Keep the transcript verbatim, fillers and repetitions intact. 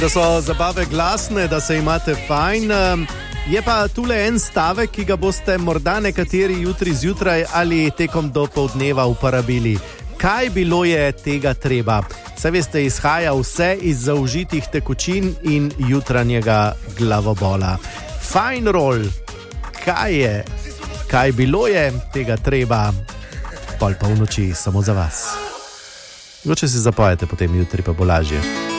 Da so zabave glasne, da se imate fajn. Je pa tule en stavek, ki ga boste morda nekateri jutri zjutraj ali tekom do poldneva uporabili. Kaj bilo je tega treba? Saj veste, izhaja vse iz zaužitih tekočin in jutranjega glavobola. Fajn rol. Kaj je? Kaj bilo je tega treba? Pol polnoči samo za vas. Mogoče si zapojete, potem jutri pa bo lažje.